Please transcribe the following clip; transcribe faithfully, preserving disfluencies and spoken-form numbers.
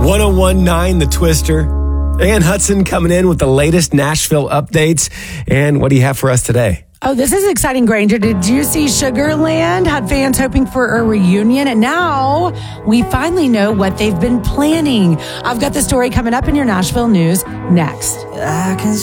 one oh one point nine The Twister. Ann Hudson coming in with the latest Nashville updates. And what do you have for us today? Oh, this is exciting, Granger. Did you see Sugarland had fans hoping for a reunion? And now we finally know what they've been planning. I've got the story coming up in your Nashville news next. I can